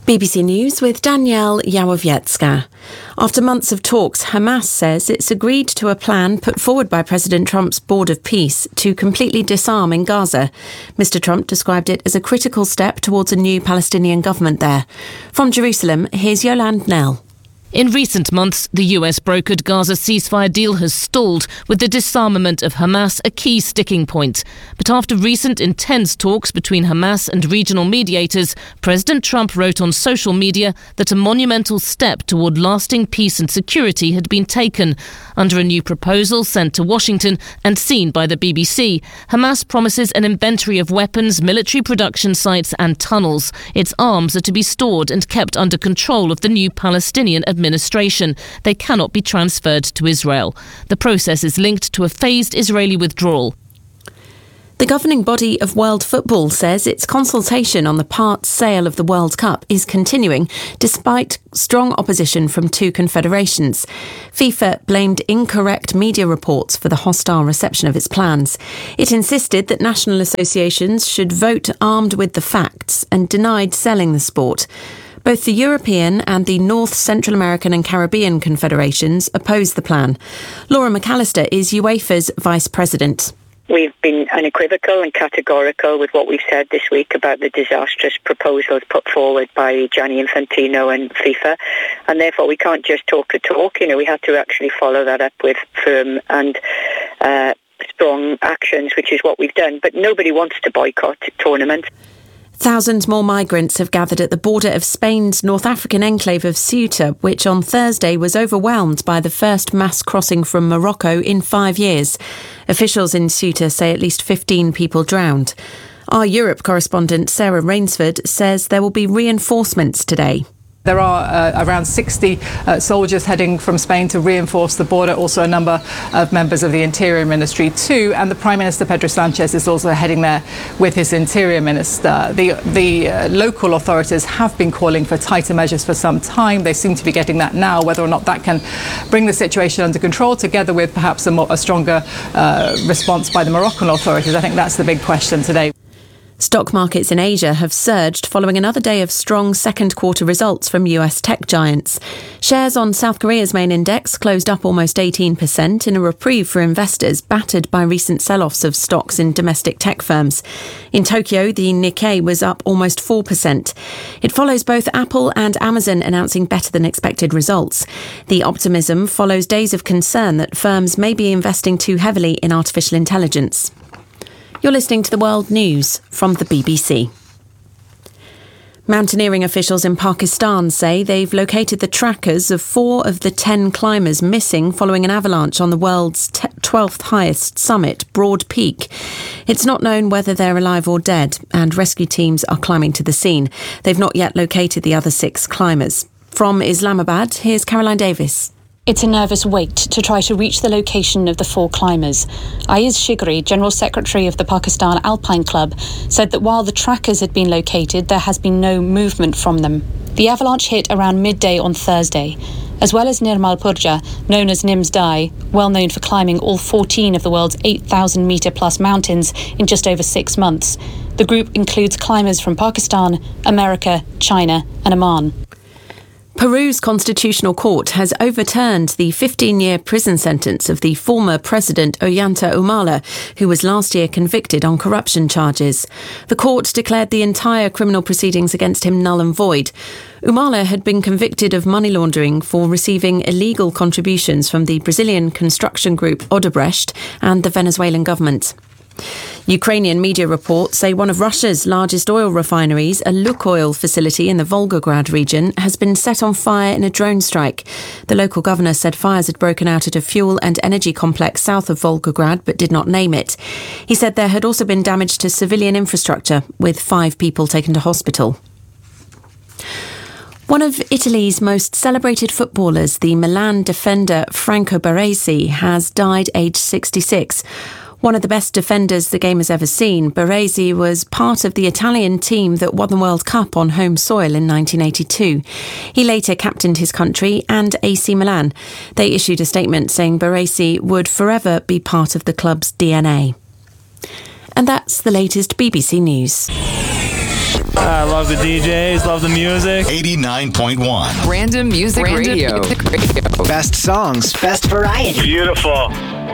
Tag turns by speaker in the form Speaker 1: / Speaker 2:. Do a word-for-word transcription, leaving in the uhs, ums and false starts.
Speaker 1: B B C News with Danielle Yawowiecka. After months of talks, Hamas says it's agreed to a plan put forward by President Trump's Board of Peace to completely disarm in Gaza. Mister Trump described it as a critical step towards a new Palestinian government there. From Jerusalem, here's Yolande Knell.
Speaker 2: In recent months, the U S brokered Gaza ceasefire deal has stalled, with the disarmament of Hamas a key sticking point. But after recent intense talks between Hamas and regional mediators, President Trump wrote on social media that a monumental step toward lasting peace and security had been taken. Under a new proposal sent to Washington and seen by the B B C, Hamas promises an inventory of weapons, military production sites and tunnels. Its arms are to be stored and kept under control of the new Palestinian administration. administration. They cannot be transferred to Israel. The process is linked to a phased Israeli withdrawal.
Speaker 1: The governing body of world football says its consultation on the part sale of the World Cup is continuing despite strong opposition from two confederations. FIFA blamed incorrect media reports for the hostile reception of its plans. It insisted that national associations should vote armed with the facts and denied selling the sport. Both the European and the North, Central American and Caribbean confederations oppose the plan. Laura McAllister is UEFA's vice president.
Speaker 3: We've been unequivocal and categorical with what we've said this week about the disastrous proposals put forward by Gianni Infantino and FIFA, and therefore we can't just talk the talk. You know, we have to actually follow that up with firm and uh, strong actions, which is what we've done. But nobody wants to boycott tournaments.
Speaker 1: Thousands more migrants have gathered at the border of Spain's North African enclave of Ceuta, which on Thursday was overwhelmed by the first mass crossing from Morocco in five years. Officials in Ceuta say at least fifteen people drowned. Our Europe correspondent Sarah Rainsford says there will be reinforcements today.
Speaker 4: There are uh, around sixty uh, soldiers heading from Spain to reinforce the border, also a number of members of the Interior Ministry too, and the Prime Minister Pedro Sanchez is also heading there with his Interior Minister. The, the uh, local authorities have been calling for tighter measures for some time. They seem to be getting that now. Whether or not that can bring the situation under control, together with perhaps a, more, a stronger uh, response by the Moroccan authorities, I think that's the big question today.
Speaker 1: Stock markets in Asia have surged following another day of strong second quarter results from U S tech giants. Shares on South Korea's main index closed up almost eighteen percent in a reprieve for investors battered by recent sell-offs of stocks in domestic tech firms. In Tokyo, the Nikkei was up almost four percent. It follows both Apple and Amazon announcing better than expected results. The optimism follows days of concern that firms may be investing too heavily in artificial intelligence. You're listening to the World News from the B B C. Mountaineering officials in Pakistan say they've located the trackers of four of the ten climbers missing following an avalanche on the world's twelfth highest summit, Broad Peak. It's not known whether they're alive or dead, and rescue teams are climbing to the scene. They've not yet located the other six climbers. From Islamabad, here's Caroline Davis.
Speaker 5: It's a nervous wait to try to reach the location of the four climbers. Ayaz Shigri, General Secretary of the Pakistan Alpine Club, said that while the trackers had been located, there has been no movement from them. The avalanche hit around midday on Thursday. As well as Nirmal Purja, known as Nims Dai, well known for climbing all fourteen of the world's eight thousand metre plus mountains in just over six months. The group includes climbers from Pakistan, America, China and Oman.
Speaker 1: Peru's Constitutional Court has overturned the fifteen-year prison sentence of the former president Ollanta Humala, who was last year convicted on corruption charges. The court declared the entire criminal proceedings against him null and void. Humala had been convicted of money laundering for receiving illegal contributions from the Brazilian construction group Odebrecht and the Venezuelan government. Ukrainian media reports say one of Russia's largest oil refineries, a Lukoil facility in the Volgograd region, has been set on fire in a drone strike. The local governor said fires had broken out at a fuel and energy complex south of Volgograd, but did not name it. He said there had also been damage to civilian infrastructure, with five people taken to hospital. One of Italy's most celebrated footballers, the Milan defender Franco Baresi, has died aged sixty-six. One of the best defenders the game has ever seen, Baresi was part of the Italian team that won the World Cup on home soil in nineteen eighty-two. He later captained his country and A C Milan. They issued a statement saying Baresi would forever be part of the club's D N A. And that's the latest B B C News.
Speaker 6: Uh, love the D Js, love the music.
Speaker 7: eighty-nine point one.
Speaker 8: Random Music
Speaker 9: Random
Speaker 8: Radio.
Speaker 9: Music Radio.
Speaker 10: Best songs.
Speaker 11: Best variety.
Speaker 6: Beautiful.